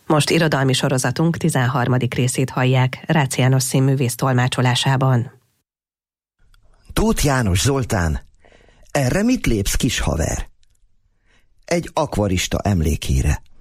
Most irodalmi sorozatunk 13. részét hallják Rácz János színművész tolmácsolásában. Tóth János Zoltán, erre mit lépsz, kis haver? Egy akvarista emlékére.